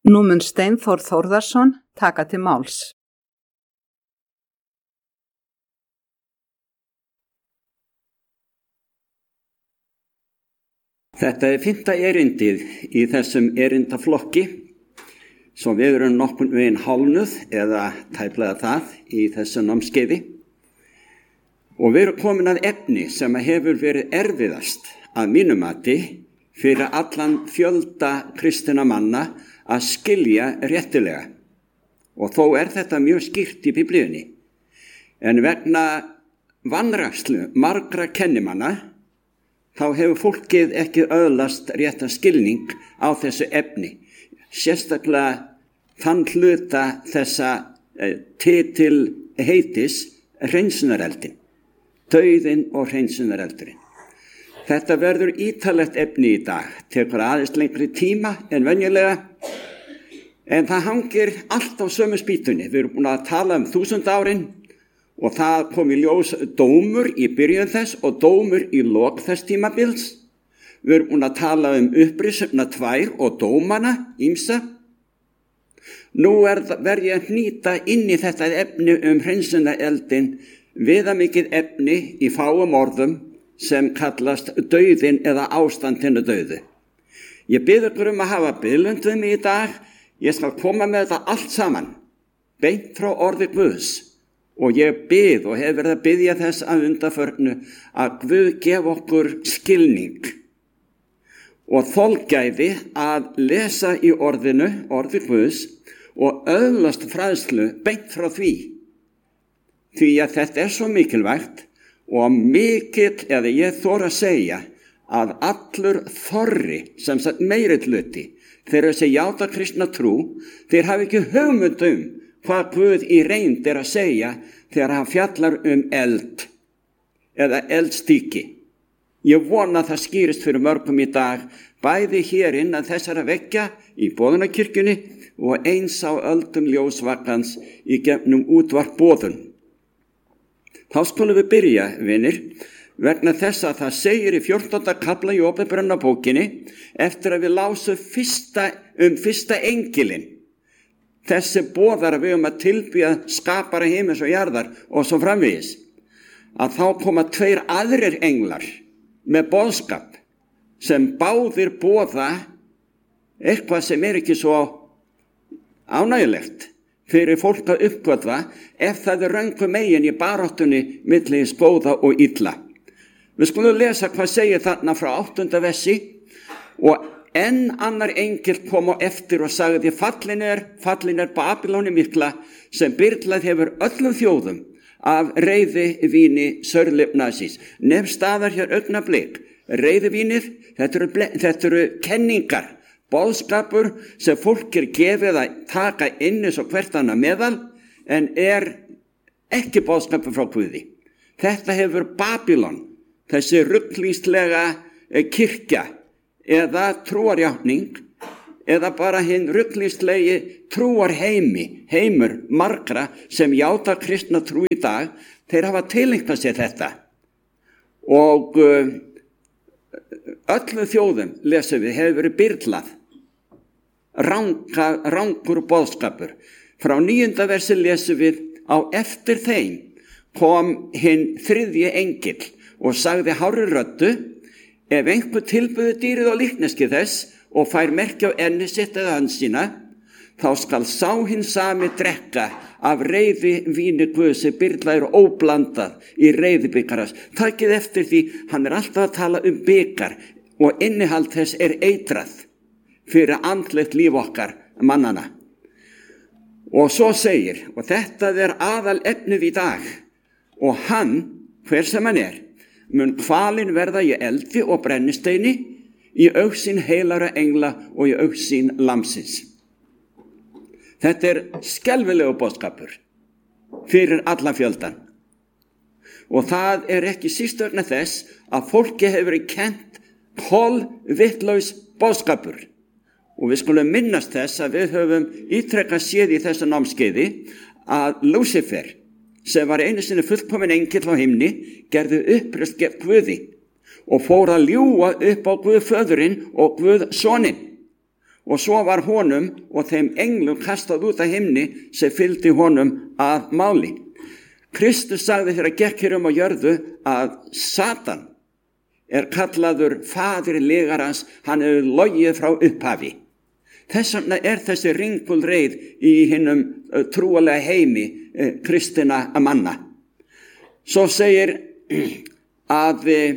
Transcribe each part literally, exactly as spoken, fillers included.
Nú mun Steinþór Þórðarson taka til máls. Þetta er fimmta erindið í þessum erindaflokki, svo við erum nokkurn veginn hálfnuð eða tæplega það í þessu námskeiði. Og við erum komin að efni sem hefur verið erfiðast að mínu mati fyrir allan fjölda kristinna manna að skilja réttilega. Og þó er þetta mjög skýrt í Biblíunni. En vegna vanrækslu margra kennimanna þá hefur fólkið ekki öðlast rétta skilning á þessu efni. Sérstaklega þann hluta þessa eh, titil heitis hreinsunareldin. Dauðinn og hreinsunareldurinn. Þetta verður ítarlegt efni í dag, tekur aðeins lengri tíma en venjulega, en það hangir allt á sömu spýtunni. Við erum búin að tala um þúsund árin og það kom í ljós dómur í byrjun þess og dómur í lok þess tímabils. Við erum búin að tala um upprisuna tvær og dómana, ýmsa. Nú verð ég að hnýta inn í þetta efni um hreinsunareldin viðamikið efni í fáum orðum sem kallast dauðinn eða ástandinu dauðu. Ég bið ykkur um að hafa biðlund við mig í dag. Ég skal koma með þetta allt saman, beint frá orði Guðs. Og ég bið og hef verið að biðja þess að undanförnu að Guð gef okkur skilning og þolgæði að lesa í orðinu, orði Guðs, og öðlast fræðslu beint frá því. Því að þetta er svo mikilvægt og mikill, eða ég þora að segja, að allur þorri, sem sagt meiri hluti, þegar þessi játa kristna trú, þeir hafi ekki hugmynd um hvað Guð í reynd er að segja þegar hann fjallar um eld eða eldstykki. Ég vona að það skýrist fyrir mörgum í dag, bæði hér innan þessara veggja í boðunarkirkjunni og eins á öldum ljósvakans í gegnum útvarp boðun. Þá skulum við byrja, vinir, vegna þess að það segir í fjórtánda kafla í Opinberunarbókinni eftir að við lásum fyrsta, um fyrsta engilinn. Þessi boðar að við um að tilbyggja skapara himins og jarðar og svo framvegis. Að þá koma tveir aðrir englar með boðskap sem báðir boða eitthvað sem er ekki svo ánægilegt fyrir fólk að uppgötva ef það er röngu megin í baráttunni milli hins góða og illa. Við skulum lesa hvað segir þarna frá áttunda versi. Og enn annar engil kom á eftir og sagði: fallin er, fallin er Babyloni mikla sem byrlað hefur öllum þjóðum af reiðivíni Sörlifnasís. Nefn staðar hér augnablik. Reiðivínið, þetta eru, þetta eru kenningar, boðskapur sem fólk er gefið að taka inn eins og hvert annað meðal, en er ekki boðskapur frá Guði. Þetta hefur Babylon, þessi rugglýslega kirkja eða trúarjátning eða bara hinn rugglýslegi trúarheimi, heimur margra sem játa kristna trú í dag, þeir hafa tileinkað sér þetta. Og uh, öllum þjóðum, lesum við, hefur verið byrlað Ranga, rangur boðskapur. Frá níunda versi lesum við: á eftir þeim kom hinn þriðji engill og sagði hárri röddu: ef einhver tilbyður dýrið og líkneski þess og fær merki á enni sitt eða hönd sína, þá skal sá hinn sami drekka af reiði víni Guðs sem byrlað er óblandað í reiðibikaras. Takið eftir því, hann er alltaf að tala um bikar og innihald þess er eitrað fyrir andlegt líf okkar mannana. Og svo segir, og þetta er aðal efnið í dag, og hann, hver sem hann er, mun hvalinn verða í eldi og brennisteini, í augsýn heilara engla og í augsýn lamsins. Þetta er skelfilegu boðskapur fyrir allan fjöldan. Og það er ekki síst vegna þess að fólki hefur verið kennt kolvitlaus boðskapur. Og við skulum minnast þess að við höfum ítrekkað séð í þessu námskeiði að Lúsifer, sem var einu sinni fullkominn engill á himni, gerði uppreist gegn Guði og fór að ljúga upp á Guð föðurinn og Guð soninn. og svo var honum og þeim englum kastað út af himni sem fylgdi honum að máli. Kristus sagði þegar gekk hér um á jörðu að Satan er kallaður faðir lygarans, hann er logið frá upphafi. Þess vegna er þessi ringulreið í hinum uh, trúalega heimi uh, kristina að manna. Svo segir að uh,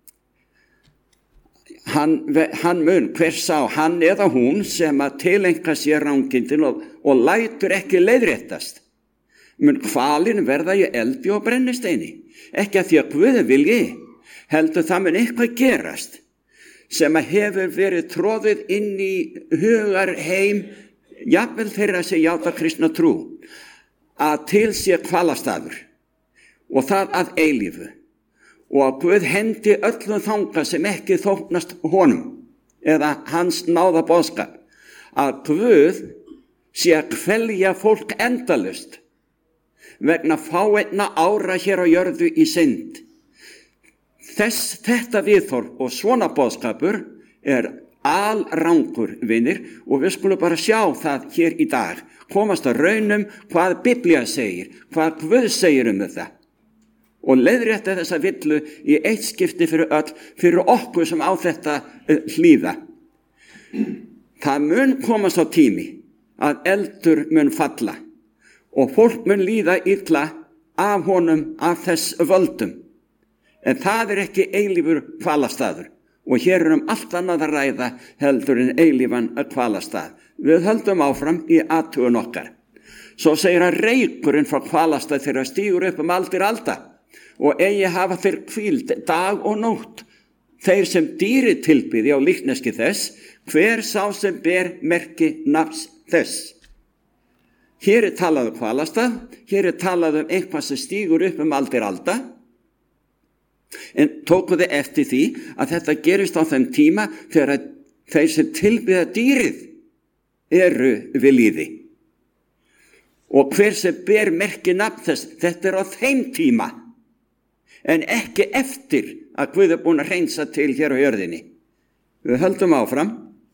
hann, hann mun, hver sá, hann eða hún sem að tileinka sér rangindin og, og lætur ekki leiðréttast, mun kvalin verða í eldi og brennisteini. Ekki að því að Guð vilji, heldur það mun eitthvað gerast sem að hefur verið tróðið inn í hugar heim, jafnvel þeirra sem játa kristna trú, að til sé hvalastaður og það að eilífu og að Guð hendi öllum þanga sem ekki þóknast honum eða hans náða boðskap, að Guð sé að kvelja fólk endalaust vegna fáeinna ára hér á jörðu í synd. Þess, þetta viðhorf og svona boðskapur er alrangur, vinir, og við skulum bara sjá það hér í dag, komast að raunum hvað Biblía segir, hvað Guð segir um þetta og leiðrétta þessa villu í eitt skipti fyrir öll, fyrir okkur sem á þetta uh, hlýða. Það mun komast á tími að eldur mun falla og fólk mun líða illa af honum af þess völdum. En það er ekki eilífur hvalastaður og hér er um allt annað að ræða heldur en eilífan hvalastað. Við höldum áfram í athugun okkar. Svo segir að reykurinn frá hvalastað þeirra stígur upp um aldir alda og eigi hafa þeir hvíld dag og nótt. Þeir sem dýri tilbyði á líkneski þess, hver sá sem ber merki nafns þess. Hér er talað um hvalastað, hér er talað um eitthvað sem stígur upp um aldir alda. En tóku þið eftir því að þetta gerist á þeim tíma þegar þeir sem tilbyða dýrið eru við líði. Og hver sem ber merki nafn þess, þetta er á þeim tíma, en ekki eftir að Guð er búin að hreinsa til hér á jörðinni. Við höldum áfram.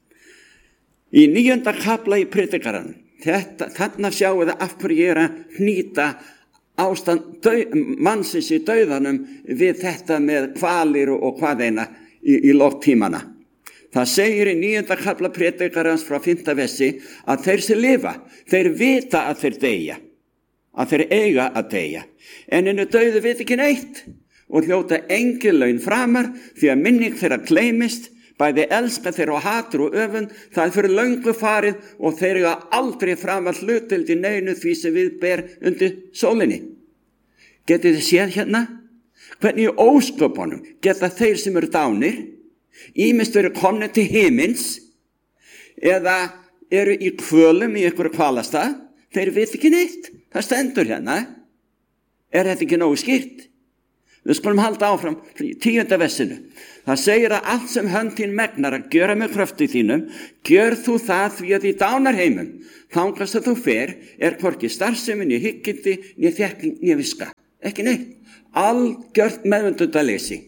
Í níunda kafla í Predikaranum, þetta, þarna sjáum við af hverju ég er að hnýta ástand döð, mannsins í dauðanum við þetta með hvalir og, og hvað eina í, í loftímana. Það segir í níunda kafla Predikarans frá fimmta versi að þeir sem lifa, þeir vita að þeir deyja, að þeir eiga að deyja, en innu dauðu veit ekki neitt og hljóta engin laun framar því að minning þeirra gleymist, bæði elska þeirra og hatur og öfund, það er fyrir löngu farið og þeir eiga aldrei framar hlutdeild í neinu því sem við ber undir sólinni. Getið þið séð hérna? Hvernig í ósköpunum geta þeir sem eru dánir, ýmist eru komnir til himins eða eru í kvölum í einhverju hvalastað, þeir veit ekki neitt. Það stendur hérna. Er þetta ekki nógu skýrt? Við skulum halda áfram í tíunda versinu. Það segir að allt sem hönd þín megnar að gjöra með kröftu þínum, gjör þú það því að í dánarheimum, þangast að þú fer, er hvorki starfsemin í hyggindi, né þekking, né viska. Ekki neitt. Algjört meðvundundaleysi.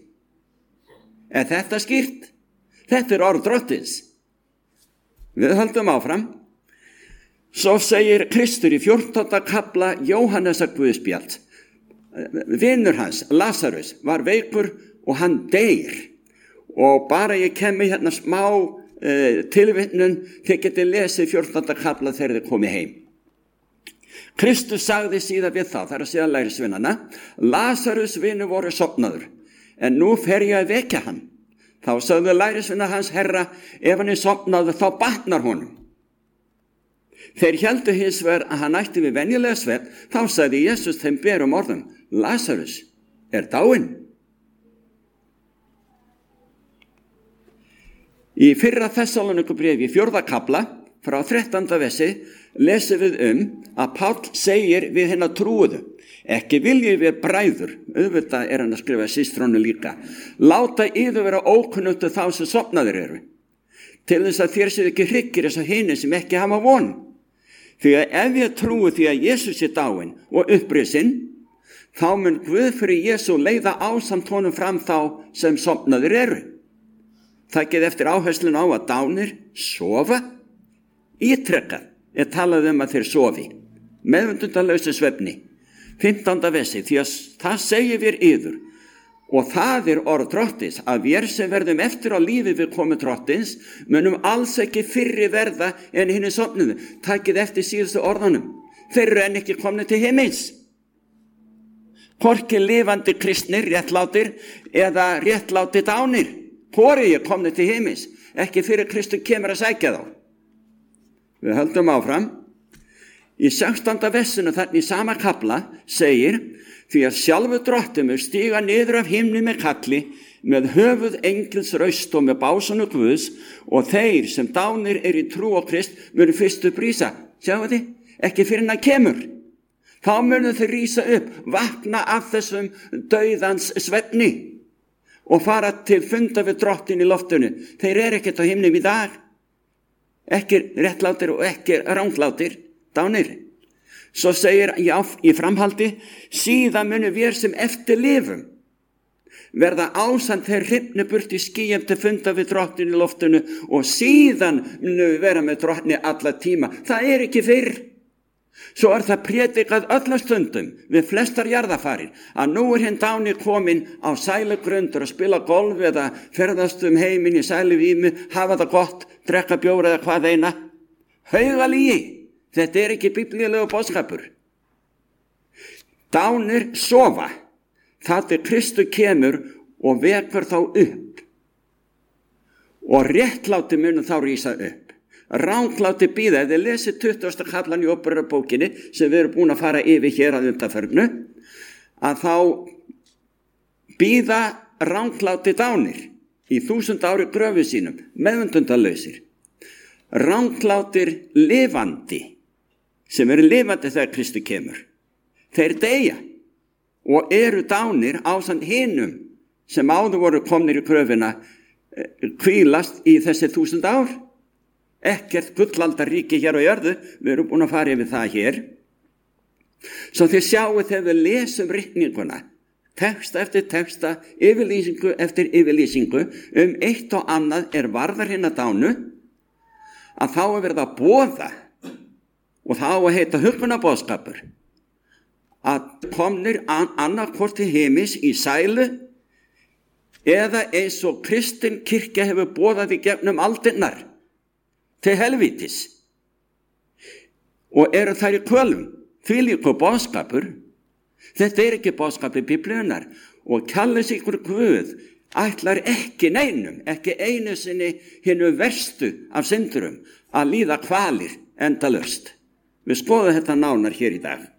Er þetta skýrt? Þetta er orð Drottins. Við höldum áfram. Svo segir Kristur í fjórtánda kafla Jóhannesar Guðspjalls. Vinur hans, Lazarus, var veikur og hann deyr. Og bara ég kemur hérna smá uh, tilvitnun, þið getið lesið fjórtánda kafla þegar þið komið heim. Kristus sagði síðan við þá, það er að segja lærisveinana, Lazarus vinur voru sofnaður, en nú fer ég að vekja hann. Þá sagði lærisveinar hans, Herra, ef hann er sofnaður þá batnar honum. Þeir héldu hins vegar að hann ætti við venjulega svefn, þá sagði Jesús þeim berum orðum, Lazarus er dáinn. Í fyrra Þessalónikubréfi í fjórða kafla frá þrettánda versi lesum við um að Páll segir við hina trúuðu, ekki viljið við bræður, auðvitað er hann að skrifa systrónu líka, láta yður vera ókunnugtu þá sem sofnaðir eru, til þess að þér séu ekki hryggir þess að hini sem ekki hafa von. Því að ef ég trúi því að Jesús er dáinn og upprisinn, þá mun Guð fyrir Jesú leiða ásamt honum fram þá sem sofnaðir eru. Það getur eftir áherslun á að dánir sofa ítrekkað er talað um að þeir sofi, meðvitundalausu svefni. fimmtánda versi, því að það segir við yður, og það er orð drottins, að vér sem verðum eftir á lífi við komu drottins, munum alls ekki fyrri verða en hinni sofnuðu. Takið eftir síðustu orðanum. Þeir eru enn ekki komni til himins. Hvorki lifandi kristnir, réttlátir, eða réttláti dánir. Hvorki er komni til himins. Ekki fyrir Kristur kemur að sækja þá. Við höldum áfram. Í sextánda versinu þarna í sama kafla segir, því að sjálfur drottumur stíga niður af himni með kalli, með höfuð engils raust og með básunu Guðs, og þeir sem dánir er í trú á Krist munu fyrstu brísa. Sjáu þið? Ekki fyrir hann kemur. Þá munu þeir rísa upp, vakna af þessum dauðans svefni og fara til funda við drottin í loftinu. Þeir eru ekkert á himnum í dag. Ekki réttlátir og ekki ránglátir, dánir. Svo segir í, í framhaldi, síðan munu við sem eftir lifum verða ásamt þeir hrifnu burt í skýjum til funda við drottin í loftinu og síðan munu við vera með drottni alla tíma. Það er ekki fyrr. Svo er það prédikað öllum stundum við flestar jarðafarir að nú er hinn dáni komin á sælugrundur að spila golf eða ferðast um heiminn í sæluvímu, hafa það gott, drekka bjóra eða hvað eina. Haugalígi, þetta er ekki biblíulegu boðskapur. Dánir sofa, það til Kristur kemur og vekur þá upp. Og réttláti munu þá rísa upp. Rángláti bíða, ef þið lesið tuttugasta kaflan í Óperubókinni sem við erum búin að fara yfir hér að undanförnu, að þá bíða rángláti dánir í þúsund ári gröfu sínum, meðvitundalausir. Ránglátir lifandi, sem eru lifandi þegar Kristur kemur. Þeir deyja og eru dánir ásamt hinum sem áður voru komnir í gröfina, hvílast í þessi þúsund ár. Ekkert gullaldarríki hér á jörðu, við erum búin að fara yfir það hér. Svo þið sjáu þegar við lesum ritninguna, texta eftir texta, yfirlýsingu eftir yfirlýsingu, um eitt og annað er varðar hérna dánu, að þá er verið að boða, og þá að heita huggunarboðskapur, að komnir annarkvort til heimis í sælu, eða eins og kristin kirkja hefur boðað í gegnum aldirnar, til helvítis og eru þær í kvölum þvílíkur boðskapur. Þetta er ekki boðskapur Biblíunnar og kallist ykkur Guð ætlar ekki neinum, ekki einu sinni hinnu verstu af syndurum að líða kvalir endalaust. Við skoðum þetta nánar hér í dag.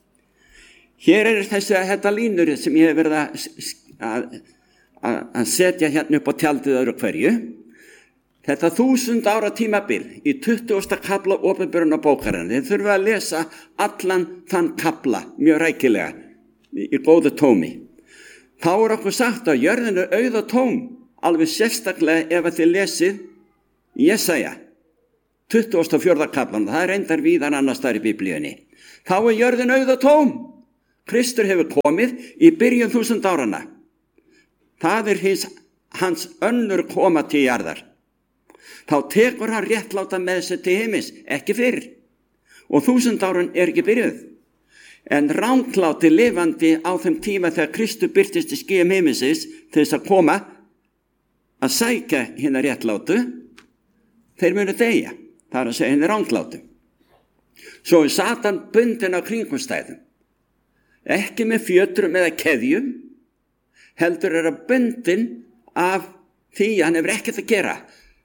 Hér er þessi þetta línur sem ég hef verið að, að, að setja hérna upp á tjaldið öðru hverju. Þetta þúsund ára tímabil í tuttugasta kafla Opinberunarbókarinnar, þið þurfum að lesa allan þann kafla mjög rækilega í, í góðu tómi. Þá er okkur sagt að jörðin er auð og tóm, alveg sérstaklega ef að þið lesið Jesaja, tuttugasta og fjórða kaflan, það er reyndar víðar annars þar í Biblíunni. Þá er jörðin auð og tóm. Kristur hefur komið í byrjun þúsund árana. Það er hins, hans önnur koma til jarðar. Þá tekur hann réttláta með sér til heimis, ekki fyrr. Og þúsund árun er ekki byrjuð. En rángláti lifandi á þeim tíma þegar Kristur birtist í skýjum heimisins til þess að koma að sækja hérna réttlátu, þeir munu deyja. Það er að segja henni ránglátu. Svo er Satan bundin á kringumstæðum. Ekki með fjötrum eða keðjum, heldur er að bundin af því hann hefur ekkert að gera.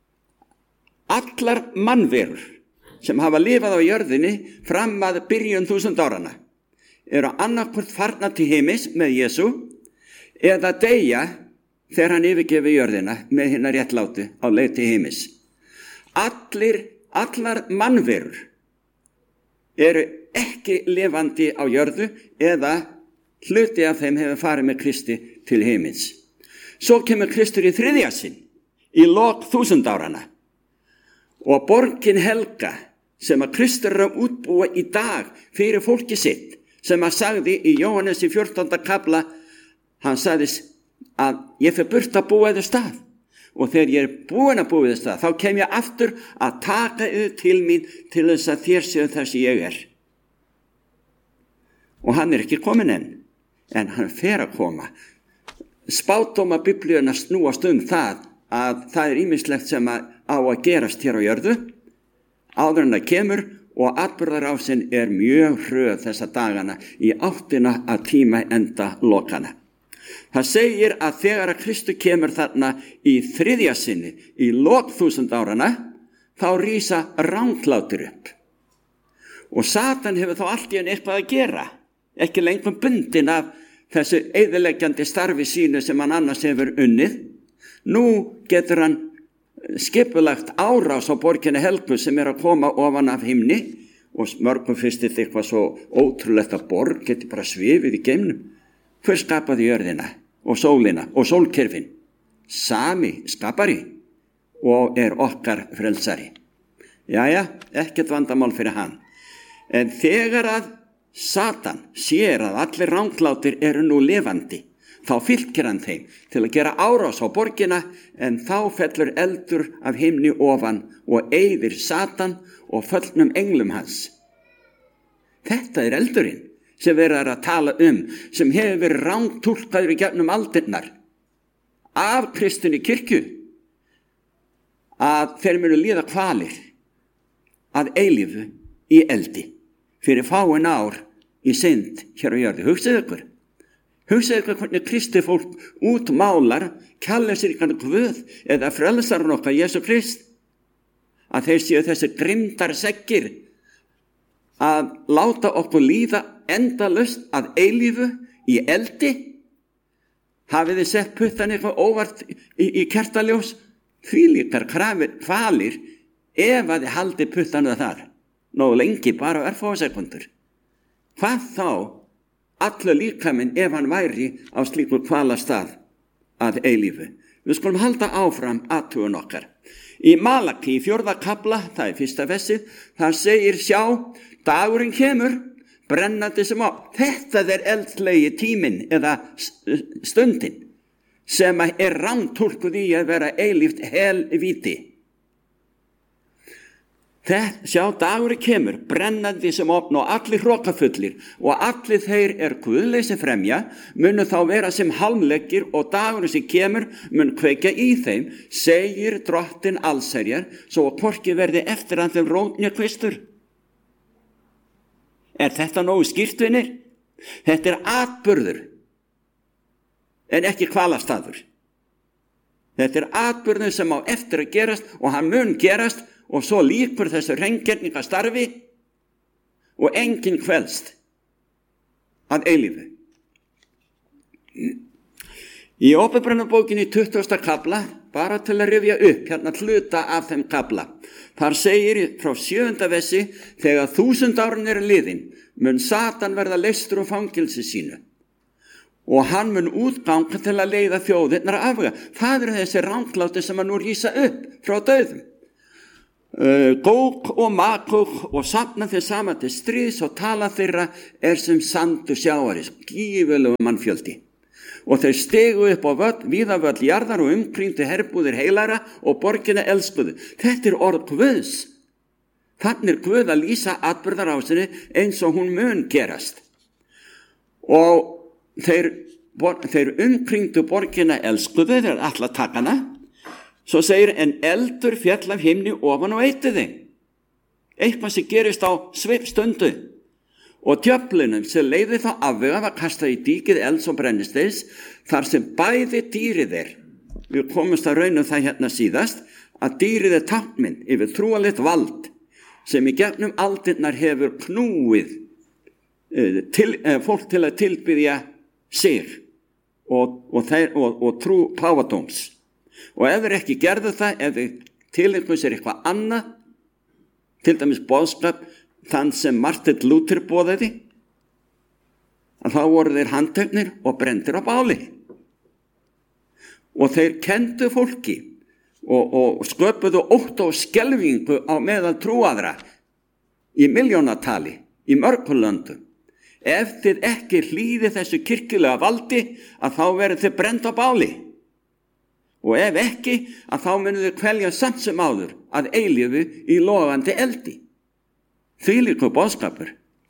Allar mannverur sem hafa lifað á jörðinni fram að byrjun þúsund árana eru annarkvort farna til heimis með Jesú eða deyja þegar hann yfirgefi jörðina með hinna réttlátu á leið til heimis. Allir, allar mannverur eru ekki lifandi á jörðu eða hluti af þeim hefur farið með Kristi til heimis. Svo kemur Kristur í þriðja sinn í lok þúsund árana. Og borgin helga sem að Kristur er að útbúa í dag fyrir fólki sitt, sem að sagði í Jóhannes í fjórtánda kafla, hann sagði að ég fer burt að búa eða stað og þegar ég er búin að búið þess það, þá kem ég aftur að taka yfir til mín til þess að þér séu þess ég er. Og hann er ekki komin enn, en hann fer að koma. Spádóma biblíuna snúast um það að það er ýmislegt sem að á að gerast hér á jörðu, áður en það kemur, og atburðarásin er mjög hröð þessa dagana í áttina að tíma enda lokana. Það segir að þegar að Kristur kemur þarna í þriðja sinni, í lok þúsund árana, þá rísa ranglátur upp. Og Satan hefur þá allt í enn eitthvað að gera, ekki lengur bundin af þessu eyðileggjandi starfi sínu sem hann annars hefur unnið. Nú getur hann skipulagt árás á borginni Helgu sem er að koma ofan af himni, og mörgum finnst þetta eitthvað svo ótrúlegt að borg geti bara svifið í geimnum. Hver skapaði jörðina og sólina og sólkerfin? Sami skapari og er okkar frelsari. Jæja, ekkert vandamál fyrir hann. En þegar að Satan sér að allir ranglátir eru nú lifandi, þá fylgir hann þeim til að gera árás á borgina, en þá fellur eldur af himni ofan og eyðir Satan og föllnum englum hans. Þetta er eldurinn sem verið er að tala um, sem hefur verið rangtúlkaður í gegnum aldirnar af kristinni kirkju, að þeir munu líða kvalir að eilífu í eldi fyrir fáin ár í synd hér á jörðu. Hugsið ykkur, hugsið ykkur hvernig kristið fólk útmálar kærleiksríkan Guð eða frelsarinn okkar Jesú Krist, að þeir séu þessi grimmdar seggir að láta okkur líða endalaust að eilífu í eldi. Hafið þið sett puttan eitthvað óvart í, í kertaljós? Þvílíkar kvalir ef að þið haldi puttan það þar nógu lengi, bara á örfáa sekundur. Hvað þá allur líkaminn ef hann væri á slíkur kvalastað að eilífu? Við skulum halda áfram athugun okkar. Í Malaki, í fjórða kafla, það er fyrsta versið, þar segir: sjá, dagurinn kemur, brennandi sem á. Þetta er eldlegi tíminn eða stundin sem er rangtúlkuð í að vera eilíft helvíti. Þetta, sjá, dagurinn kemur, brennandi sem opn og allir hrokafullir og allir þeir er guðleysi fremja, munu þá vera sem hálmleggir, og dagurinn sem kemur mun kveikja í þeim, segir drottin allsherjar, svo að hvorki verði eftir að þeim rótnja kvistur. Er þetta nógu skýrt, vinir? Þetta er atburður, en ekki kvalastaður. Þetta er atburður sem á eftir að gerast, og hann mun gerast, og svo líkur þessu hreingerningastarfi og enginn kvelst að eilífu. Í Åpenbarunarbókinni tuttugasta kafla, bara til að rifja upp hérna hluta af þeim kafla, þar segir frá sjöunda versi: þegar þúsund árin eru liðin, mun Satan verða leystur úr fangilsi sínu, og hann mun útganga til að leiða þjóðirnar afvega. Það eru þessi rangláti sem að nú rísa upp frá dauðum. Uh, Góg og Magog, og safna þeir saman til stríðs, og tala þeirra er sem sandur sjáaris, gífurlegur mannfjöldi. Og þeir stegu upp á völl, víða völl jarðar, og umkringdu herbúðir heilara og borgina elskuðu. Þetta er orð Guðs. Þannig er Guð að lýsa atburðarásinni eins og hún mun gerast. Og þeir, þeir umkringdu borgina elskuðu, þeir ætla að taka hana. Svo segir: en eldur fjall af himni ofan og eitti þeim. Eitthvað sem gerist á svipstundu. Og djöflunum sem leiði þá afvega var kastað í díkið elds og brennisteins, þar sem bæði dýrið er. Við komumst að raunum það hérna síðast, að dýrið er táknmynd yfir trúalegt vald sem í gegnum aldirnar hefur knúið til, fólk til að tilbiðja sig og, og, þeir, og, og trú páfadóms. Og ef þeir ekki gerðu það, ef þeir tileinkuðu sér eitthvað annað, til dæmis boðskap þann sem Martin Luther boðaði, að þá voru þeir handteknir og brenndir á báli. Og þeir kenndu fólki og, og sköpuðu ótta og skelfingu á meðal trúaðra í milljónatali, í mörgum löndum. Ef þið ekki hlýði þessu kirkjulega valdi, að þá verður þið brennd á báli. Og ef ekki, að þá munu þau kvelja samt sem áður að eilífu í logandi eldi. Þvílíkur boðskapur.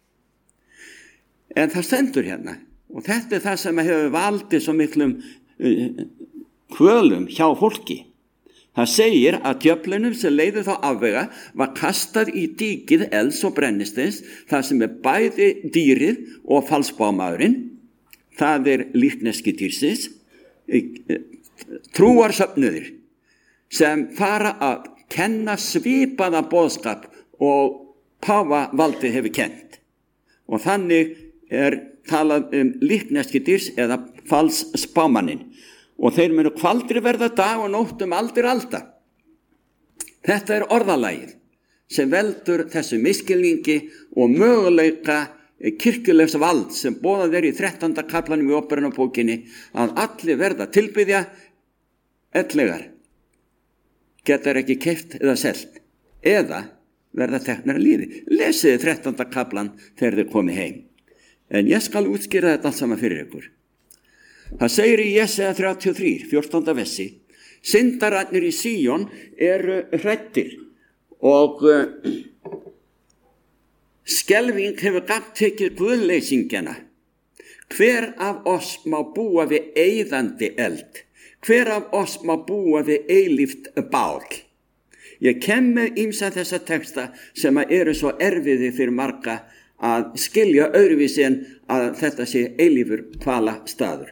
En það stendur hérna, og þetta er það sem hefur valdið svo miklum uh, kvölum hjá fólki. Það segir að djöflunum sem leiði þá afvega var kastað í dýkið elds og brennisteins, það sem er bæði dýrið og falsbámaðurinn, það er líkneski dýrsins, trúarsöfnuðir sem fara að kenna svipaða boðskap og páfavaldið hefur kennt. Og þannig er talað um líkneski dýrs eða falsspámaninn. Og þeir munu kvaldri verða dag og nótt um aldir alda. Þetta er orðalagið sem veldur þessu misskilningi og möguleika kirkjulegs vald sem boðað er í þrettánda kaflanum í Opinberunarbókinni að allir verða tilbiðja, ellegar getur ekki keypt eða selt eða verða teknar að lífi. Lesiði þrettánda kaflan þegar þið komið heim. En ég skal útskýra þetta allt saman fyrir ykkur. Það segir í Jesaja þrjátíu og þrjú, fjórtánda versi, syndararnir í Síón eru hræddir og uh, skelfing hefur gagntekið guðleysingjana. Hver af oss má búa við eyðandi eld? Hver af oss má búa við eilíft bál? Ég kem með ýmsa þessa texta sem eru svo erfiði fyrir marga að skilja öðruvísi en að þetta sé eilífur kvala staður.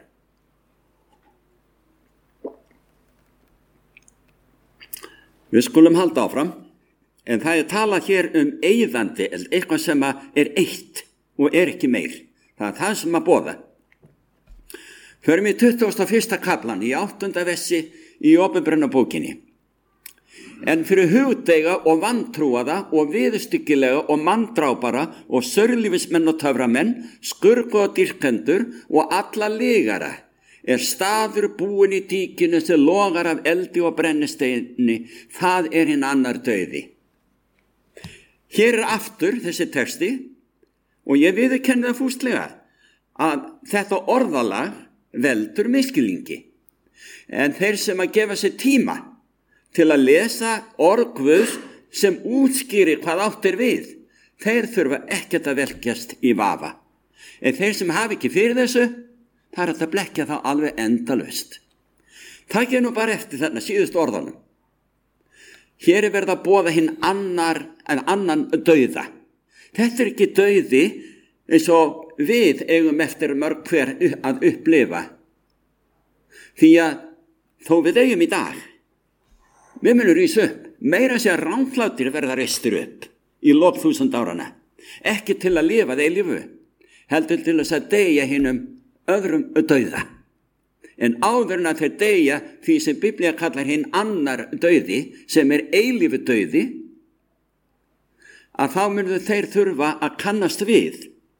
Við skulum halda áfram, en það er talað hér um eyðandi eld, eitthvað sem er eitt og er ekki meir. Það er það sem að boða. Förum í tuttugasta og fyrsta kaflan í áttunda versi í Opinberunarbókinni. En fyrir hugdeiga og vantrúaða og viðurstyggilega og manndrápara og sörlífismenn og töframenn, skurku og dýrkendur og alla lygara er staður búin í dýkinu sem logar af eldi og brennisteini, það er hinn annar dauði. Hér er aftur þessi texti og ég viðurkenni það fúslega að þetta orðalag veldur misskilningi. En þeir sem að gefa sér tíma til að lesa orð Guðs sem útskýrir hvað átt er við, þeir þurfa ekkert að velkjast í vafa. En þeir sem hafa ekki fyrir þessu, það er að blekja þá alveg endalaust. Takið nú bara eftir þarna síðust orðanum. Hér er verið að boða hinn annar, en annan dauða. Þetta er ekki dauði eins og við eigum eftir mörg hver að upplifa. Því að þó við eigum í dag, við munum rísa upp, meira sé að ranglátir verða reistir upp í lok þúsund árana. Ekki til að lifa þeir lífu, heldur til þess að deyja hinum öðrum dauða. En áður en að þeir deyja því sem Biblía kallar hinn annar dauði, sem er eilífu dauði, að þá munum þeir þurfa að kannast við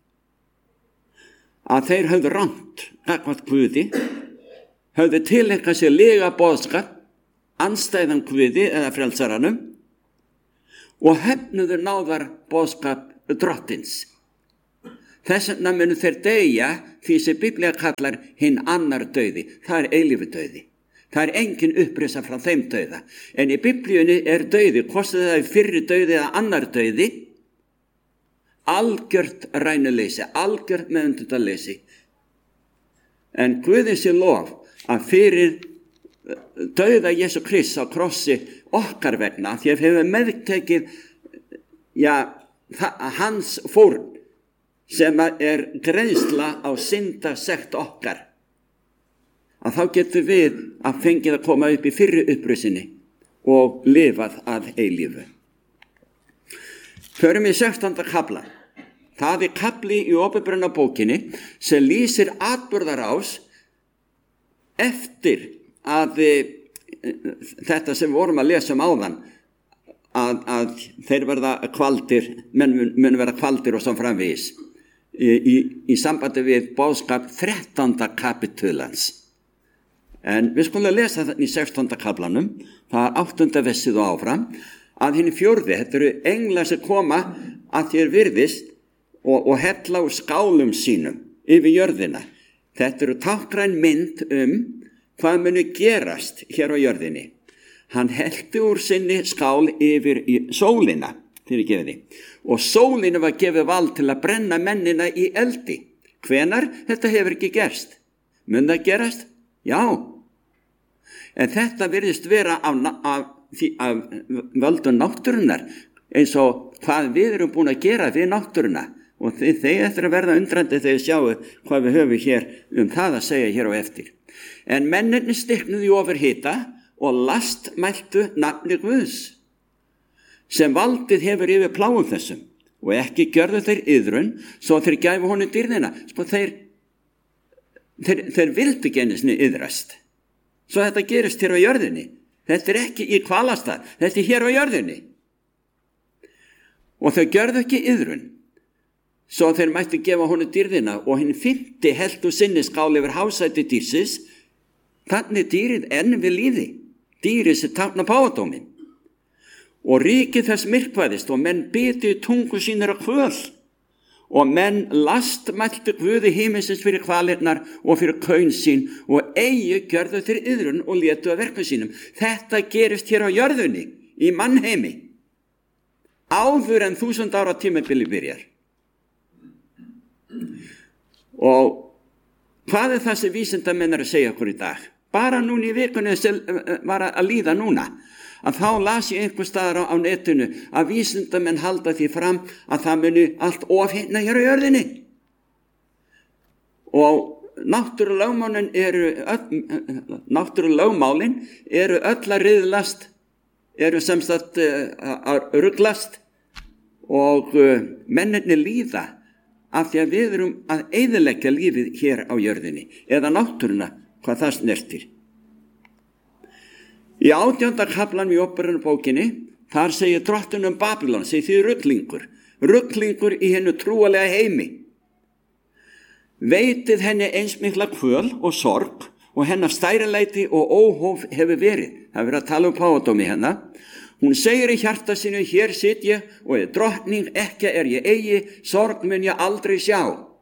að þeir höfðu rangt gagnvart Guði, höfðu tileinkað sér lega boðskap, andstæðan Guði eða frelsaranum og hefnuðu náðar boðskap drottins. Þess vegna munu þeir deyja því sem Biblía kallar hinn annar dauði. Það er eilífu dauði. Það er engin upprisa frá þeim dauða. En í Biblíunni er dauði, hvort það er fyrri dauði eða annar dauði, algjört rænuleysi, algjört meðundundaleysi. En Guði sé lof að fyrir dauða Jesú Krists á krossi okkar vegna, því að hefur meðtekið ja, hans fórn, sem er greiðsla á syndasekt okkar, að þá getum við að fengið að koma upp í fyrri upprisinni og lifað að eilífu. Förum í sextánda kafla. Það er kafli í Opinberunarbókinni sem lýsir atburðarás eftir að þetta sem við vorum að lesa um áðan, að, að þeir verða kvaldir, menn mun verða kvaldir og svo framvegis. Í, í, í sambandi við boðskap þrettánda kapitulans. En við skulum lesa þetta í sextánda kaflanum, það er áttunda versið og áfram, að hinn fjórði, þetta eru englar sem koma að þér virðist og, og hella úr skálum sínum yfir jörðina. Þetta eru táknræn mynd um hvað muni gerast hér á jörðinni. Hann hellti úr sinni skál yfir í sólina, fyrir gefiði, og sólinu var gefið vald til að brenna mennina í eldi. Hvenar? Þetta hefur ekki gerst. Mun það gerast? Já. En þetta virðist vera af, af, af völdum náttúrunnar, eins og hvað við erum búin að gera við náttúruna. Og þið, þið eftir að verða undrandi þegar sjáu hvað við höfum hér um það að segja hér á eftir. En mennirni stiknuðu í ofurhita og lastmæltu nafni Guðs, sem valdið hefur yfir pláum þessum, og ekki gjörðu þeir iðrun, svo þeir gæfu honum dýrðina. Sko þeir, þeir, þeir vildu ekki einu sinni iðrast. Svo þetta gerist hér á jörðinni. Þetta er ekki í Hvalastað, þetta er hér á jörðinni. Og þau gjörðu ekki iðrun, svo þeir mættu gefa honum dýrðina, og hinn fimmti heldu sinni skál yfir hásæti dýrsins. Þannig dýrið enn við líði, dýrið sem táknar páfadóminn. Og ríkið þess myrkvæðist, og menn bitu tungu sínir á kvöl, og menn lastmæltu Guði himinsins fyrir kvalirnar og fyrir kaun sín, og eigi gjörðu þeir iðrun og létu að verkum sínum. Þetta gerist hér á jörðunni, í mannheimi, áður en þúsund ára tímabili byrjar. Og hvað er það sem vísindamenn er að segja okkur í dag? Bara núna í vikunni sem var að líða núna, að þá las ég einhver staðar á, á netinu að vísindamenn halda því fram að það muni allt ofhinna hér á jörðinni. Og náttúrulögmálin eru öll, náttúrulögmálin eru öll að riðlast, eru sem sagt að ruglast, og mennirni líða af því að við erum að eyðileggja lífið hér á jörðinni, eða náttúruna, hvað það snertir. Í átjánda kaflanum í Óperunarbókinni, þar segir drottinn um Babylon, segir því ruglingur, ruglingur í hennu trúalega heimi. Veitið henni eins mikla kvöl og sorg, og hennar stærilæti og óhóf hefur verið. Það er verið að tala um páfadómi hennar. Hún segir í hjarta sínu, hér sit ég, og er drottning, ekki er ég eigi, sorg mun ég aldrei sjá.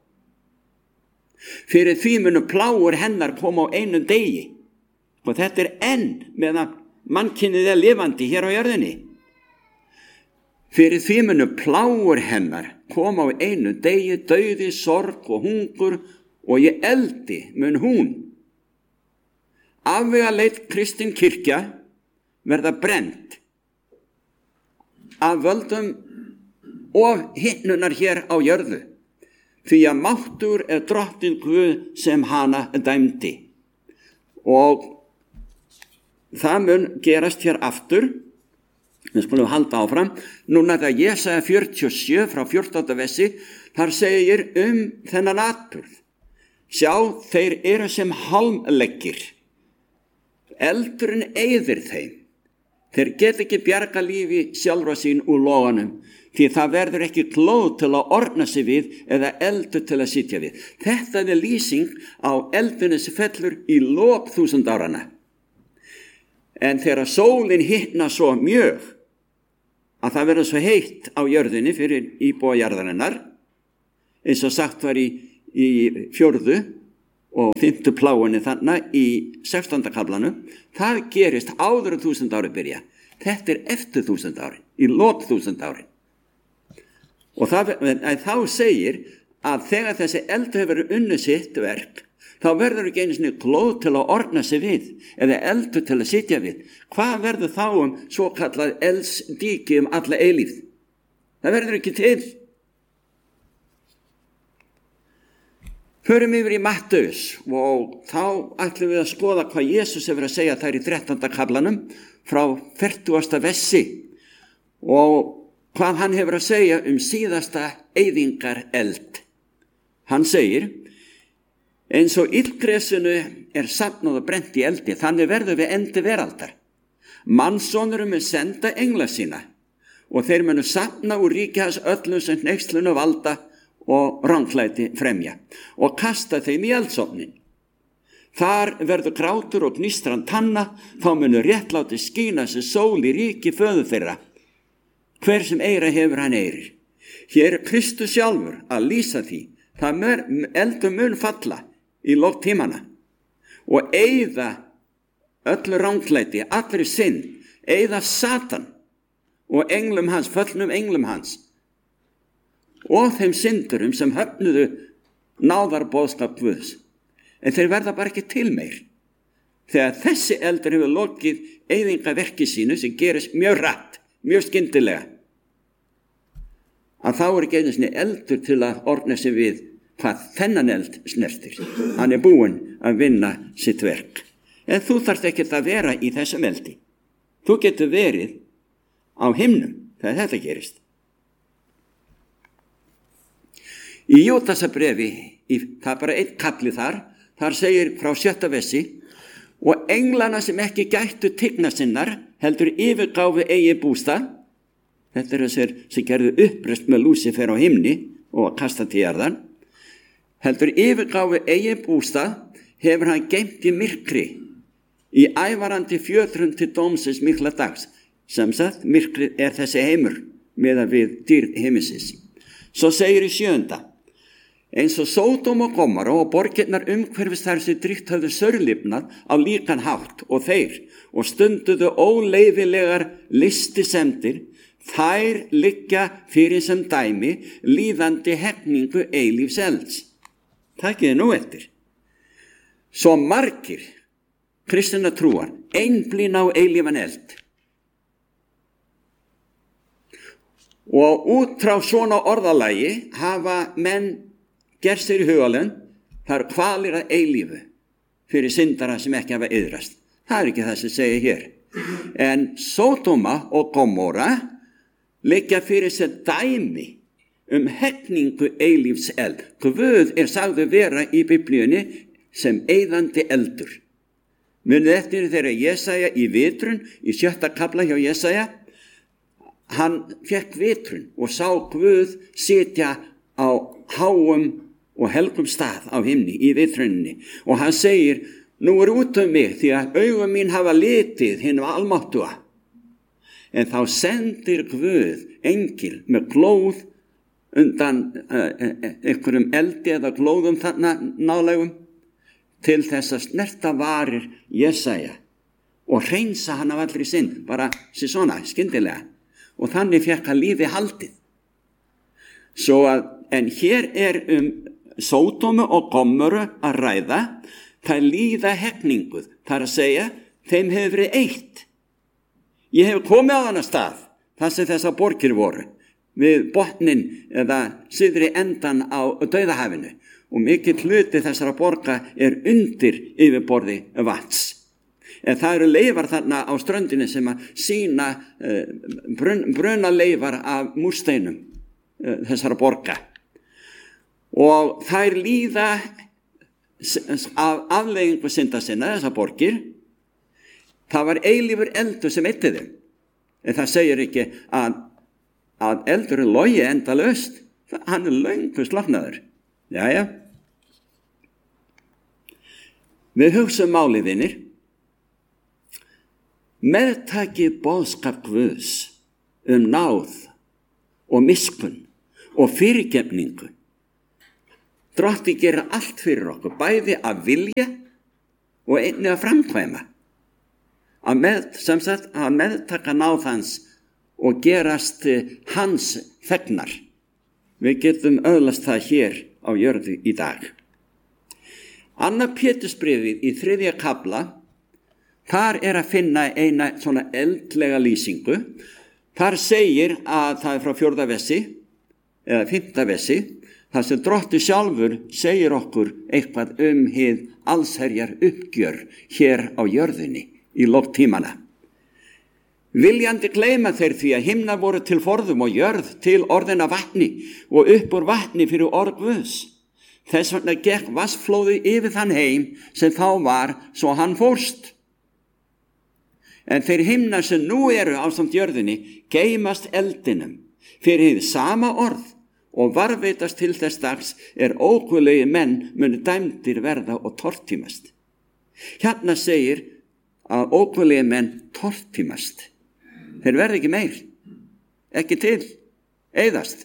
Fyrir því munu pláur hennar koma á einu degi. Og þetta er enn meðan mannkynið er lifandi hér á jörðinni. Fyrir því munu pláur hennar koma á einu degi, dauði, sorg og hungur, og í eldi mun hún. Afvegaleit kristin kirkja verða brennt af völdum og hinnunar hér á jörðu, því að máttur er drottinn Guð sem hana dæmdi. Og það mun gerast hér aftur, við skulum halda áfram, núna það Jesaja fjörutíu og sjö frá fjórtánda versi, þar segir um þennan atburð. Sjá, þeir eru sem hálmleggir, eldurinn eyðir þeim. Þeir get ekki bjarga lífi sjálfra sín úr loganum, því það verður ekki glóð til að orna sig við eða eldur til að sitja við. Þetta er lýsing á eldunni sem fellur í lok þúsund árana. En þegar sólin hitna svo mjög að það verður svo heitt á jörðinni fyrir íbúa jarðarinnar, eins og sagt var í, í fjórðu og fimmtu pláunni þannig í sextánda kaflanum, það gerist áður en þúsund ári byrja. Þetta er eftir þúsund árin, í lok þúsund árin. Og það, þá segir að þegar þessi eldur hefur unnið sitt verk, þá verður ekki einu sinni glóð til að orna sig við, eða eldur til að sitja við. Hvað verður þá um svo kallað eldsdíki um alla eilífð? Það verður ekki til. Förum yfir í Mattheus, og þá ætlum við að skoða hvað Jesús hefur að segja þær í þrettánda kaflanum frá fertugasta versi, og hvað hann hefur að segja um síðasta eyðingar eld. Hann segir, eins og illgresinu er safnað og brent í eldi, þannig verður við endi veraldar. Mannsonurum mun senda engla sína, og þeir munu safna úr ríki hans öllum sem hneykslunu valda og ranglæti fremja, og kasta þeim í eldsofnin. Þar verður grátur og gnistran tanna, þá munu réttláti skína sem sól í ríki föður þeirra. Hver sem eira hefur hann eirir. Hér er Kristus sjálfur að lýsa því, það eldur mun falla í lok tímana og eyða öllu ranglæti, allri synd, eyða Satan og englum hans, föllnum englum hans og þeim syndurum sem höfnuðu náðarboðskap Guðs. En þeir verða bara ekki til meir. Þegar þessi eldur hefur lokið eyðingaverki sínu sem gerist mjög rætt, mjög skyndilega, að þá er ekki einu sinni eldur til að orna sig við hvað þennan eld snertir. Hann er búinn að vinna sitt verk. En þú þarft ekki að vera í þessum eldi. Þú getur verið á himnum þegar þetta gerist. Í Júdasarbrefi, það er bara einn kapli þar, þar segir frá sjötta versi, og englana sem ekki gættu tigna sinnar, heldur yfirgáfu eigi bústað, þetta er þessir sem gerðu uppreist með Lúsifer á himni og kasta til jarðar, heldur yfirgáfu eigi bústað, hefur hann geymt í myrkri, í ævarandi fjötrum til dómsins mikla dags, sem sagt, myrkrið er þessi heimur, meðan við dýrð heimisins. Svo segir í sjöunda, eins og Sódóm og Gomorra og borgirnar umhverfis þar sem drygt höfðu saurlifnað á líkan hátt og þeir og stunduðu óleifilegar listisemdir, þær liggja fyrir sem dæmi líðandi hegningu eilífs elds. Takiði nú eftir. Svo margir kristinna trúar einblína á eilífan eld. Og út frá svona orðalagi hafa menn gerst þeir í hugalönd, það eru kvalir að eilífu fyrir syndara sem ekki hafa iðrast. Það er ekki það sem segir hér. En Sódóma og Gomorra liggja fyrir sér dæmi um hegningu eilífs eld. Guð er sagður vera í Biblíunni sem eyðandi eldur. Munið eftir þegar Jesaja í vitrun, í sjötta kafla hjá Jesaja, hann fekk vitrun og sá Guð sitja á háum og helgum stað á himni í vitruninni og hann segir, nú er út um mig því að augum mín hafa litið hinn almáttuga. En þá sendir Guð engil með glóð undan uh, einhverjum eldi eða glóðum þarna nálægum til þess að snerta varir Jesaja og hreinsa hann af allri synd, bara sér svona skyndilega, og þannig fékk hann lífi haldið. Svo að, en hér er um Sódómu og Gomorru að ræða, það líða hegninguð, það er að segja, þeim hefur verið eitt. Ég hef komið á þannig stað, þar sem þessar borgir voru, við botnin eða syðri endan á Dauðahafinu, og mikill hluti þessara borga er undir yfirborði vatns. En það eru leifar þarna á ströndinni sem að sýna uh, brun, bruna leifar af múrsteinum uh, þessara borga. Og þær líða af afleiðingu synda sinna, þessar borgir. Það var eilífur eldur sem eitti þeim. En það segir ekki að, að eldur er logi endalaust. Hann er löngu sloknaður. Jæja. Við hugsum málið, vinir. Meðtakið boðskap Guðs um náð og miskunn og fyrirgefningu. Drottinn gerir allt fyrir okkur, bæði að vilja og einnig að framkvæma. Að með, sem sagt, að meðtaka náð hans og gerast hans þegnar. Við getum öðlast það hér á jörðu í dag. Annað Pétursbréfið í þriðja kafla, þar er að finna eina svona eldlega lýsingu. Þar segir að það er frá fjórða versi eða fimmta versi, þar sem Drottinn sjálfur segir okkur eitthvað um hið allsherjar uppgjör hér á jörðinni í lok tímana. Viljandi gleyma þeir því að himnar voru til forðum og jörð til orðina vatni og upp úr vatni fyrir orð Guðs. Þess vegna gekk vatnsflóðið yfir þann heim sem þá var svo hann fórst. En þeir himnar sem nú eru ásamt jörðinni geymast eldinum fyrir hið sama orð og varveitast til þess dags er óguðlegir menn munu dæmdir verða og tortímast. Hérna segir að óguðlegir menn tortímast. Þeir verða ekki meir, ekki til, eyðast.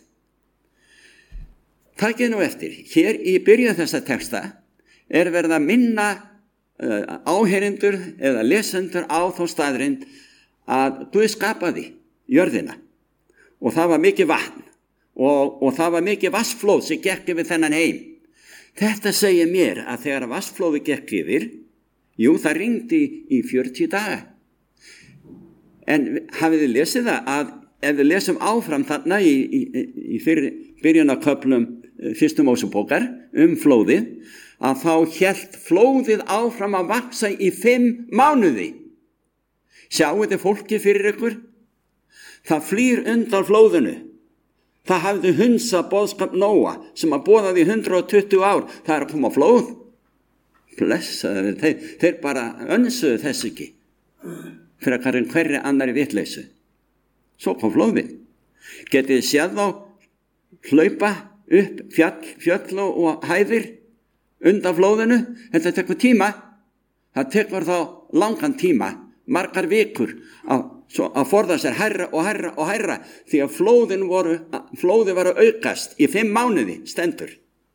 Takið nú eftir, hér í byrjun þessa texta er verið að minna uh, áheyrendur eða lesendur á þá staðrind að Guð skapaði jörðina og það var mikið vatn og, og það var mikið vatnsflóð sem gekk yfir þennan heim. Þetta segir mér að þegar vatnsflóði gekk yfir, jú, það ringdi í fjörutíu daga. En hafið þið lesið það að ef við lesum áfram þarna í, í, í fyrir, byrjunarköflum fyrstu Mósebókar um flóðið, að þá hélt flóðið áfram að vaksa í fimm mánuði. Sjáu þið fólki fyrir ykkur? Það flýr undan flóðinu. Það hafði hunsað boðskap Nóa sem að boðaði í hundrað og tuttugu ár. Það er að koma flóð. Blessaður, þeir, þeir bara önsuðu þess ekki. Fyrir að hverri annari vitleysu. Svo kom flóðið. Getið þið séð þá hlaupa upp fjall, fjöll og hæðir undan flóðinu? Þetta tekur tíma. Það tekur þá langan tíma, margar vikur að Svo að forða sér herra og herra og herra því að flóðin voru, flóði var að aukast í fimm mánuði stendur.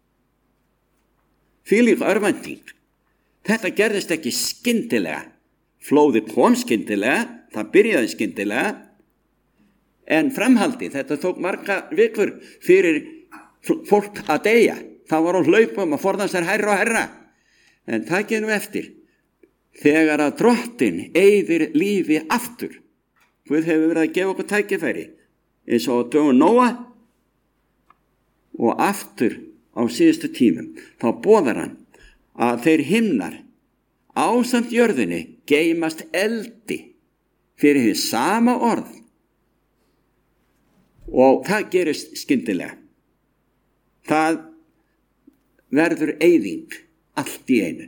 Þvílík örvænting. Þetta gerðist ekki skyndilega. Flóði kom skyndilega, það byrjaði skyndilega, en framhaldi, þetta tók marga vikur fyrir fólk að deyja. Það var á hlaupum að forða sér herra og herra. En það genum eftir. Þegar að Drottinn eyðir lífi aftur, Guð hefur verið að gefa okkur tækifæri eins og á dögum Nóa og aftur á síðustu tímum. Þá boðar hann að þeir himnar ásamt jörðinni geymast eldi fyrir hið sama orð og það gerist skyndilega. Það verður eyðing allt í einu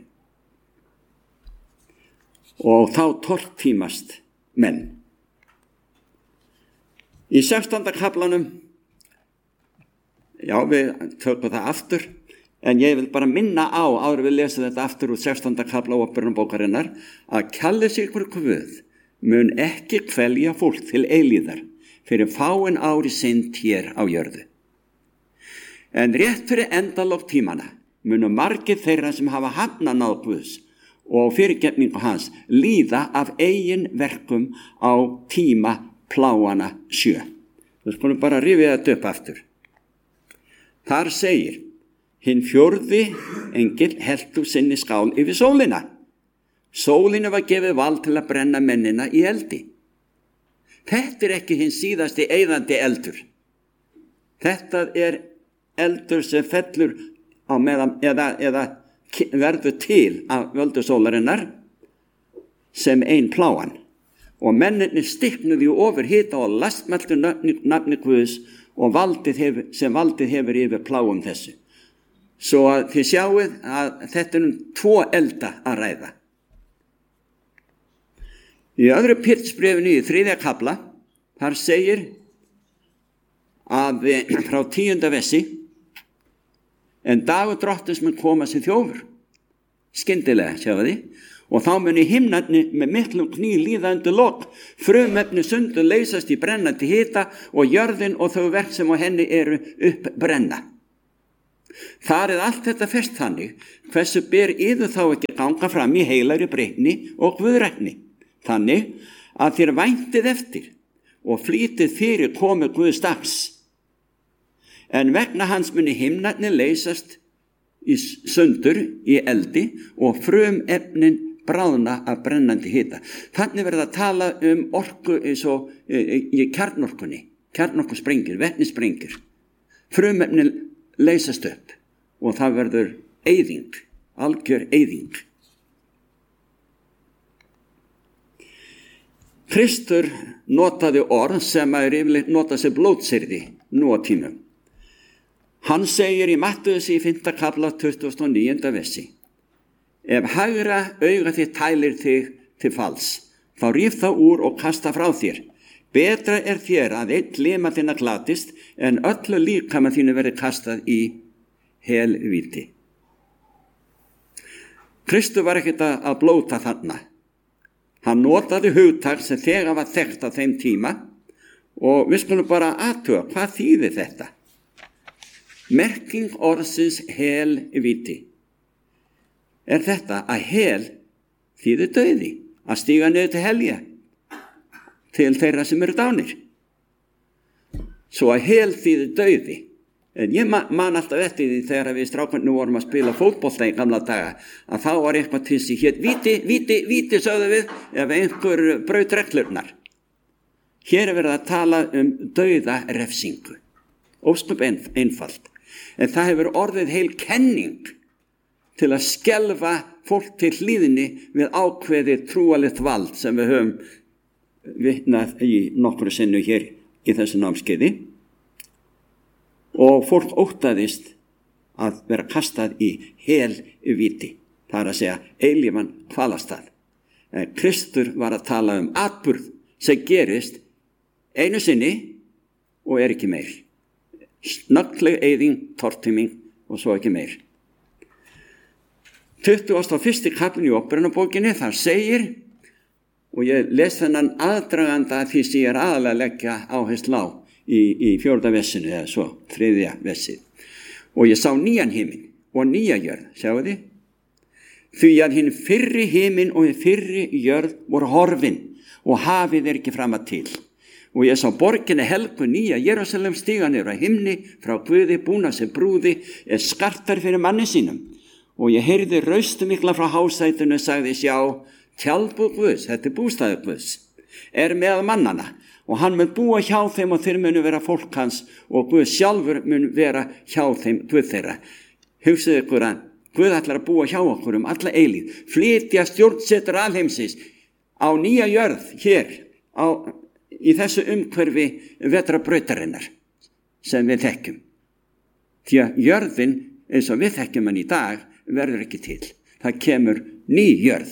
og þá tortímast menn. Í sextánda kaflanum, já við tökum það aftur, en ég vil bara minna á, áður við lesum þetta aftur úr sextánda kafla Åpenbarabókarinnar, að kallið ykkur Guð mun ekki kvelja fólk til eilíðar fyrir fáin ári synd hér á jörðu. En rétt fyrir endalok tímana munu margir þeirra sem hafa hafnað náð Guðs og fyrirgefningu hans líða af eigin verkum á tíma pláana sjö. Við skulum bara rifja þetta upp aftur. Þar segir, hinn fjórði engill heltu sinni skál yfir sólina. Sólinu var gefið vald til að brenna mennina í eldi. Þetta er ekki hinn síðasti eyðandi eldur. Þetta er eldur sem fellur á meðan eða, eða verður til af völdu sólarinnar sem ein pláan. Og menninni stiknuði ofur hita og lastmæltu nafni Guðs og valdið hefur, sem valdið hefur yfir pláum þessu. Svo að þið sjáuð að þetta er um tvo elda að ræða. Í öðru Pétursbréfinu í þriðja kafla, þar segir að frá tíunda versi, en dagur Drottins mun koma sem þjófur. Skyndilega, sjáu þið. Og þá muni himnarnir með miklum kný líða undir lok, frumefni sundur leysast í brennandi hita og jörðin og þau verk sem á henni eru upp brenna. Þar er allt þetta fest þannig, hversu ber yður þá ekki ganga fram í heilari breytni og guðrækni, þannig að þér væntið eftir og flýtið fyrir komu Guðs dags. En vegna hans muni himnarnir leysast í sundur í eldi og frumefnin bráðna af brennandi hita. Þannig verður að tala um orku eins og í kjarnorkunni, kjarnorkusprengir, vetnisprengir. Frumefnin leysast upp og það verður eyðing, algjör eyðing. Kristur notaði orð sem að yfirleitt nota sér blótsyrði nú á tímum. Hann segir í Mattheus í fimmta kafla tuttugasta og níunda versi, ef hægra auga þitt tælir þig til falls, þá ríf þá úr og kasta frá þér. Betra er þér að einn lima þinna glatist en öllu líkama þínu verið kastað í helvíti. Kristur var ekkert að blóta þarna. Hann notaði hugtak sem þegar var þekkt á þeim tíma og við skulum bara athuga hvað þýðir þetta. Merking orðsins helvíti er þetta að hel þýðir dauði, að stíga niður til helja, til þeirra sem eru dánir. Svo að hel þýðir dauði. En ég man alltaf eftir því þegar við strákarnir vorum að spila fótbolta í gamla daga, að þá var eitthvað til sig hér, víti, víti, víti, sögðu við, ef einhver braut reglurnar. Hér er verið að tala um dauða refsingu. Ósköp einfalt. En það hefur orðið heil kenning til að skelfa fólk til hlýðinni við ákveðið trúalegt vald sem við höfum vitnað í nokkru sinnu hér í þessu námskeiði. Og fólk óttaðist að vera kastað í hel viti. Það er að segja eilífan hvalastað. En Kristur var að tala um atburð sem gerist einu sinni og er ekki meir. Snöggleg eyðing, tortíming og svo ekki meir. tuttugasta og fyrsti kaflinn í Upprunabókinni, þar segir, og ég les þennan aðdraganda því sem ég er aðalega að leggja áherslu á í, í fjórða vessinu eða svo, þriðja vessið. Og ég sá nýjan himinn og nýja jörð, sjáu þið? Því að hinn fyrri himinn og hinn fyrri jörð voru horfin og hafið er ekki fram að til. Og ég sá borginni helgu nýja Jerúsalem stíga niður á himni frá Guði búna sem brúði er skartar fyrir manni sínum. Og ég heyrði raustu mikla frá hásætinu sagði sjá, tjaldbúð Guðs, þetta er bústaður Guðs, er með mannana og hann mun búa hjá þeim og þeir munu vera fólk hans og Guð sjálfur mun vera hjá þeim Guð þeirra. Hugsið ykkur að Guð ætlar að búa hjá okkur um alla eilíð, flytja stjórnsetur alheimsins á nýja jörð hér á, í þessu umhverfi vetrarbrautarinnar sem við þekkjum. Því að jörðin eins og við þekkjum hann í dag verður ekki til. Það kemur ný jörð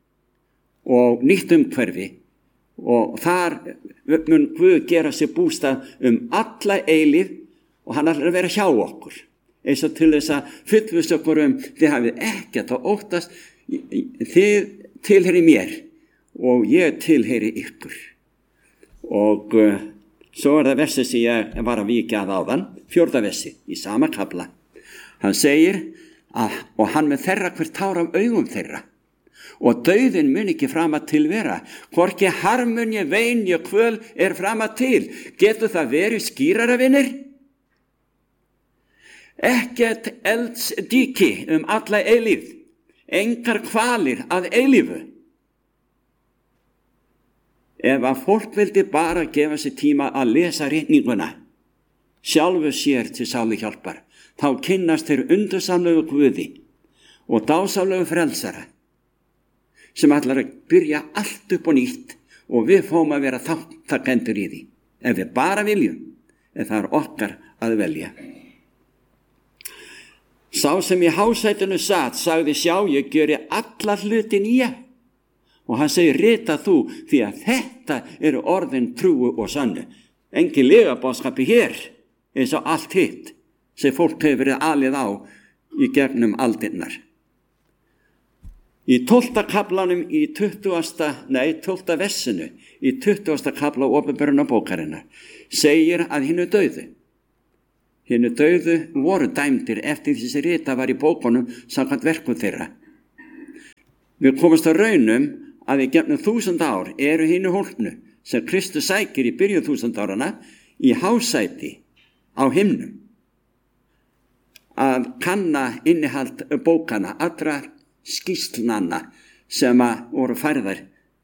og nýtt umhverfi og þar mun Guð gera sér bústað um alla eilíð og hann ætlar að vera hjá okkur. Eins og til þess að fullvissa okkur um þið hafið ekkert að óttast, þið tilheyri mér og ég tilheyri ykkur. Og uh, svo er það versi sem ég var að víkja að áðan, fjórða versi í sama kafla. Hann segir að og hann með þerra hver tár af augum þeirra og dauðin mun ekki fram að til vera, hvorki harmun ég vein ég kvöl er fram að til. Getur það verið skýrara vinir? Ekkert eldsdýki um alla eilíð, engar kvalir að eilífu. Ef að fólk vildi bara gefa sér tíma að lesa ritninguna, sjálfu sér til sáli hjálpar, þá kynnast þeir undursamlegu Guði og dásamlegu frelsara sem ætlar að byrja allt upp og nýtt og við fáum að vera þáttakendur í því. Ef við bara viljum, en það er okkar að velja. Sá sem í hásætinu sat sagði sjá ég gjöri alla hluti nýja. Og hann segir rita þú því að þetta eru orðin trúu og sannu. Engin legabóðskapi hér eins og allt hitt sem fólk hefur verið alið á í gegnum aldirnar. Í tólfta kaflanum í tuttugasta, nei, tólfta vessinu í tuttugasta kafla Opinberunarbókarinnar segir að hinnu dauðu. Hinnu dauðu voru dæmdir eftir því sem rita var í bókunum samkvæmt verkum þeirra. Við komumst að raunum að í gegnum þúsund ár eru hinnu hólpnu sem Kristus sækir í byrjun þúsund árana í hásæti á himnum að kanna innihald bókana, allra skýrslnanna sem voru færðar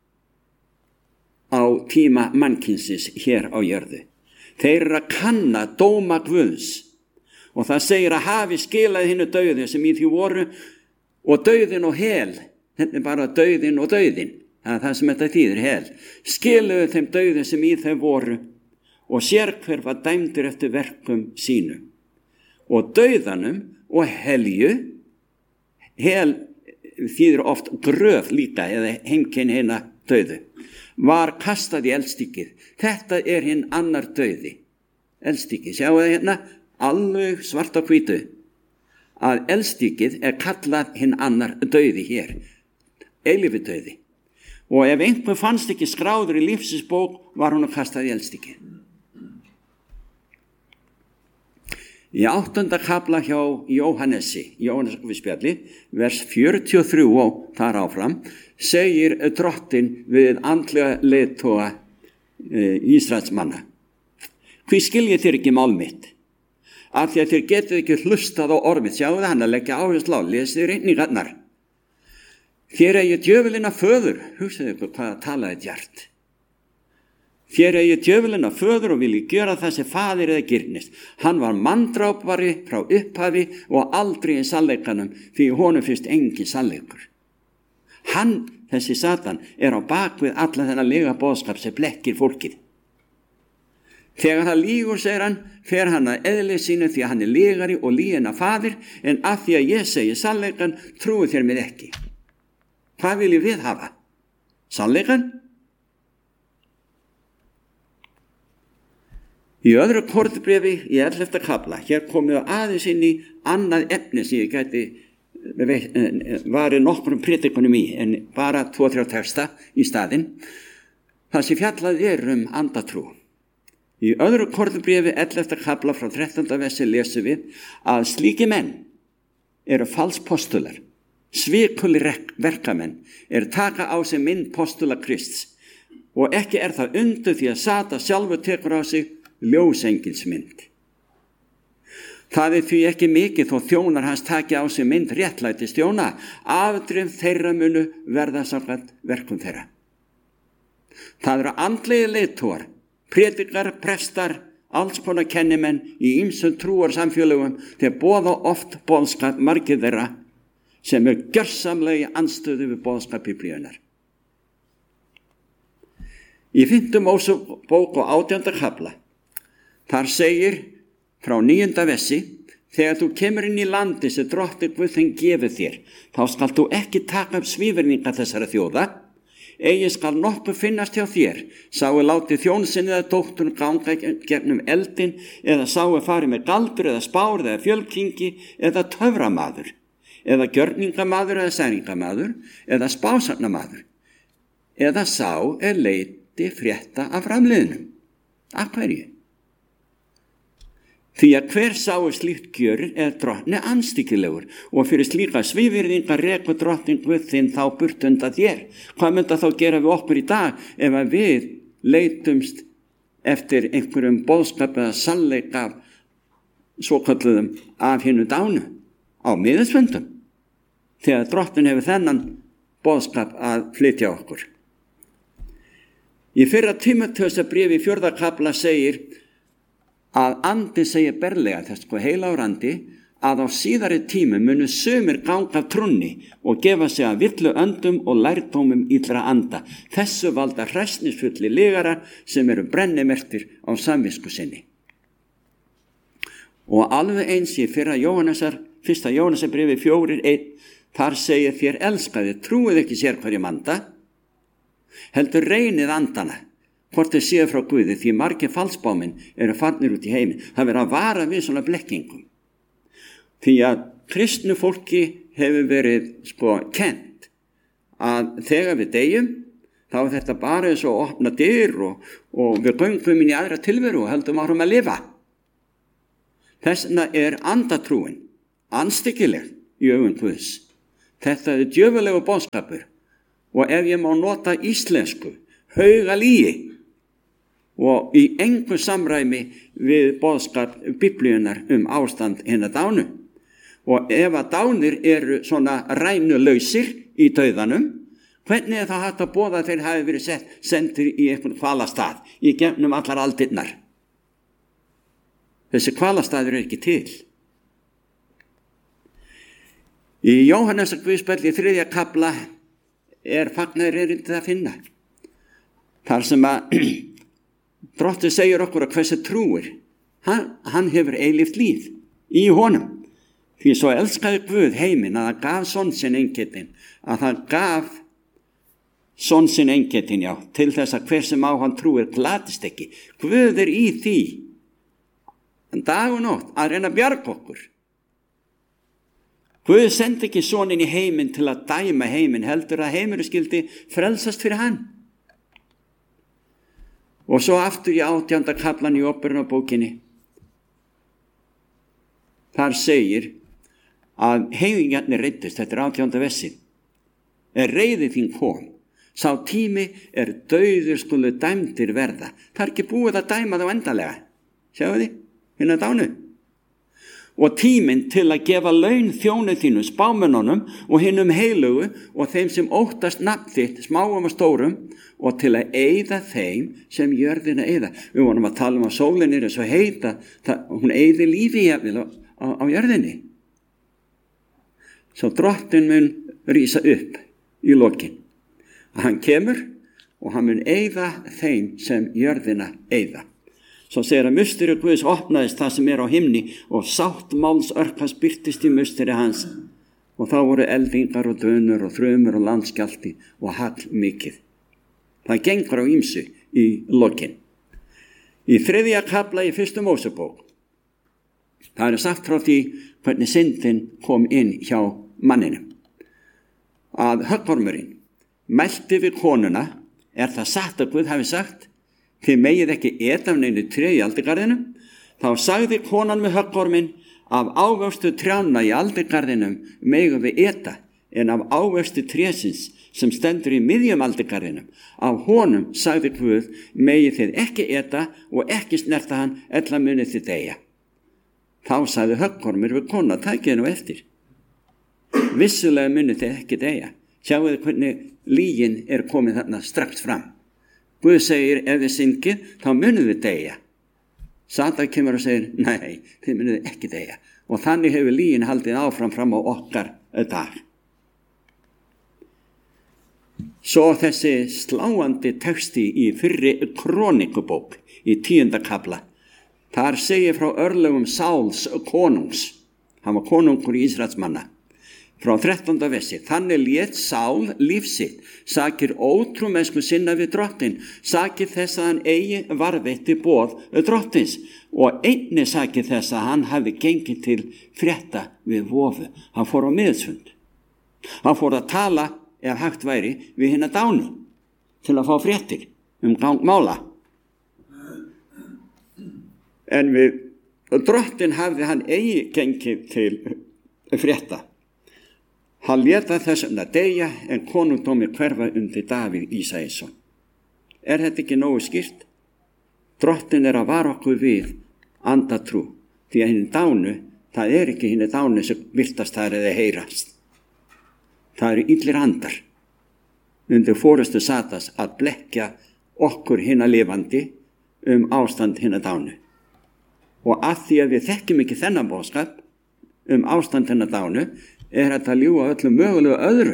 á tíma mannkynsins hér á jörðu. Þeir eru að kanna dóma Guðs og það segir að hafi skilaði hinnu dauði sem í því voru og dauðin og hel, þetta er bara dauðin og dauðin, það er það sem þetta þýðir hel, skiluðu þeim dauði sem í þeim voru og sér hver var dæmdur eftir verkum sínu. Og dauðanum og helju, hel þýðir oft gröf líka eða heimkinn hinna dauðu, var kastað í eldstykið. Þetta er hinn annar dauði. Eldstykið, sjáu það hérna, alveg svart á hvítu, að eldstykið er kallað hinn annar dauði hér, eilífi dauði. Og ef einhver fannst ekki skráður í lífsins bók, var hún að kastað í eldstykið. Í áttunda kafla hjá Jóhannesi, Jóhannesarguðspjalli, vers fjörutíu og þrjú og þar áfram, segir drottin við andlega leiðtoga e, Ísraels manna. Hví skiljið þér ekki mál mitt? Af því að þér getur ekki hlustað á ormið, sjáu það hann að leggja áherslu á, lesið reikningarnar. Þér eigi djöfulina föður, hugsaðu ykkur hvað talaði djart. Þér eigi djöfulina föður og vilji gera það sem faðir eða girnist. Hann var manndrápari frá upphafi og aldrei í sannleikanum, því honum fyrst engin sannleikur. Hann, þessi Satan, er á bakvið alla þennan lega boðskap sem blekkir fólkið. Þegar hann lýgur, segir hann, fer hann að eðli sínu því að hann er lygari og lýgina faðir, en að því að ég segi sannleikan, trúið þér mig ekki. Hvað viljum við hafa? Sannleikan? Í öðru Korintubréfi í ellefta kafla, hér komum við aðeins inn í annað efni sem ég gæti varið nokkrum predikunum í, en bara tvo, þrjá texta í staðinn. Það sem fjallað er um andatrú. Í öðru Korintubréfi ellefta kafla frá þrettánda versi lesum við að slíki menn eru falspostular, svikuli verkamenn, eru taka á sig mynd postula Krists og ekki er það undur því að Satan sjálfur tekur á sig ljósengilsmynd. Það er því ekki mikið þó þjónar hans taki á sig mynd réttlætis þjóna, afdrif þeirra munu verða samkvæmt verkum þeirra. Það eru andlegi leiðtogar, predikar, prestar, alls konar kennimenn í ýmsum trúar samfélögum, þeir boða oft boðskap margir þeirra sem er gjörsamlega í andstöðu við boðskap Biblíunnar. Í fimmta Mósebók og átjánda kafla, þar segir frá níunda versi, þegar þú kemur inn í landi sem drottinn Guð þinn gefur þér, þá skalt þú ekki taka upp svívirðinga þessara þjóða, eigi skal nokkuð finnast hjá þér, sáu látið þjónsinn eða dóttur ganga gegnum eldin, eða sáu farið með galdur eða spár eða fjölkingi eða töframaður, eða gjörningamaður eða særingamaður, eða spásagnamaður, eða sá er leiti frétta af framliðnum. Af hverju? Því að hver sáu slíkt gjörir er drottni anstíkilegur og fyrir slíka svívirðingar rekur drottinn Guð þinn þá burt undan þér. Hvað myndi þá gera við okkur í dag ef að við leitumst eftir einhverjum boðskap eða sannleika svo kalluðum af hinnu dánu á miðilsfundum þegar drottinn hefur þennan boðskap að flytja okkur. Í fyrra Tímóteusarbréfi í fjórða kafla segir að andi segir berlega, þess hvað heila á randi, að á síðari tímum munu sumir ganga af trúnni og gefa sig að villu öndum og lærdómum illra anda. Þessu valda hræsnisfulli lygarar sem eru brennimerktir á samvisku sinni. Og alveg eins í fyrra Jóhannesar, fyrsta Jóhannesarbréfi fjórir einn, þar segir þér elskaði, trúið ekki sér hverjum anda, heldur reynið andana, hvort þeir séu frá Guði, því margir falsbáminn eru farnir út í heiminn. Það verður að vara við svona blekkingum. Því að kristnu fólki hefur verið sko kennt að þegar við deyjum, þá er þetta bara eins og opna dyr og, og við göngum inn í aðra tilveru og heldum áfram að lifa. Þess vegna er andatrúin andstyggileg í augum Guðs. Þetta er djöfulegu boðskapur og ef ég má nota íslensku, hauga lygi og í engu samræmi við boðskap Biblíunnar um ástand hinna dánu. Og ef að dánir eru svona rænulausir í dauðanum, hvernig er það hægt að boða þeir hafi verið sett, sendir í einhvern hvalastað í gegnum allar aldirnar? Þessi hvalastaður er ekki til. Í Jóhannesarguðspjalli í þriðja kafla er fagnaðarerindið að finna. Þar sem að Drottinn segir okkur að hversu trúir, hann, hann hefur eilíft líf í honum. Því svo elskaði Guð heiminn að það gaf son sinn eingetinn, að það gaf son sinn eingetinn, já, til þess að hver sem á hann trúir glatist ekki. Guð er í því, dag og nótt, að reyna að bjarga okkur. Guð sendi ekki soninn í heiminn til að dæma heiminn, heldur að heimurinn skildi frelsast fyrir hann. Og svo aftur í átjánda kaflan í Upprunabókinni. þar segir að heiðingarnir reiddust, þetta er átjánda vessið, er reiði þín kom, sá tími er dauður skulu dæmdir verða. Það er ekki búið að dæma þá endalega, sjáu þið, hérna dánu. Og tíminn til að gefa laun þjónu þínu, spámennunum og hinnum heilugu og þeim sem óttast nafn þitt, smáum og stórum, og til að eyða þeim sem jörðina eyða. Við vorum að tala um að sólin er eins og heita, það, hún eyði lífi jafnvel á, á, á jörðinni. Svo drottinn mun rísa upp í lokin. Hann kemur og hann mun eyða þeim sem jörðina eyða. Svo segir að musteri Guðs opnaðist það sem er á himni og sátt máls örkast birtist í musteri hans. Og þá voru eldingar og dönur og þrumur og landskjálfti og hagl mikið. Það gengur á ýmsu í lokin. Í þriðja kafla í fyrstu Mósebók, það er sagt frá því hvernig syndin kom inn hjá manninum. Að höggormurinn mælti við konuna, er það satt að Guð hafi sagt, þið megið ekki eta af neinu tré í aldigarðinum, þá sagði konan með höggorminn, af ávöxtu trjána í aldigarðinum megum við eta, en af ávöxtu trésins sem stendur í miðjum aldigarðinum, af honum sagði Guð, megið þið ekki eta og ekki snerta hann, ella munið þið deyja. Þá sagði höggormur við kona, takið nú eftir. Vissulega munið þið ekki deyja. Sjáu þið hvernig lygin er komið þarna strax fram. Guð segir, ef þið syngið, þá munið þið deyja. Satan kemur og segir, nei, þið munið ekki deyja. Og þannig hefur lygin haldið áfram fram á okkar dag. Svo þessi sláandi texti í fyrri krónikubók í tíunda kafla. Þar segir frá örlögum Sáls konungs. Hann var konungur í Ísraels manna. Frá þrettánda versi, þannig lét Sál lífsitt, sakir ótrúmennsku sinna við drottin, sakir þess að hann eigi varðveitti boð drottins og einni sakir þess að hann hafi gengið til frétta við vofu. Hann fór á miðsfund. Hann fór að tala, ef hægt væri, við hinna dánu til að fá fréttir um gangmála. En við drottin hafði hann eigi gengið til frétta. Hann lét þess að deyja en konungdómi hverfa undir Davíð Ísæsson. Er þetta ekki nógu skýrt? Drottin er að vara okkur við andatrú, því að hinn dánu, það er ekki hinn dánu sem virtast þar eða heyrast. Það eru illir andar undir forystu Satans að blekkja okkur hinna lifandi um ástand hinna dánu. Og að því að við þekkjum ekki þennan boðskap um ástand hinna dánu, er þetta að ljúga öllum mögulegu öðru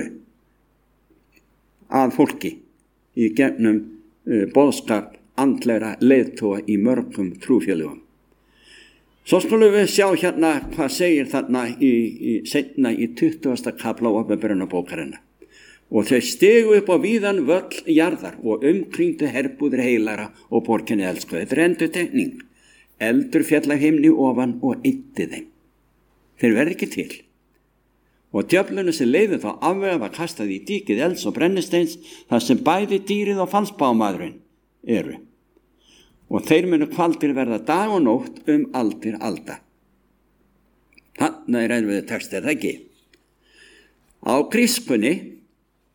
að fólki í gegnum uh, boðskap andlegra leiðtoga í mörgum trúfélögum. Svo skulum við sjá hérna hvað segir þarna í, í seinna í tuttugasta kafla Opinberunarbókarinnar. Og þau stigu upp á víðan völl jarðar og umkringdu herbúðir heilara og borginni elsku. Þetta er endurtekning. Eldur féll af himni ofan og eyddi þeim. Þeir verði ekki til. Og djöflunum sem leiði þá afvega var kastað í dýkið elds og brennisteins þar sem bæði dýrið og falsbámaðurinn eru. Og þeir munu kvaldir verða dag og nótt um aldir alda. Þannig er erfiður texti, er það ekki? Á grískunni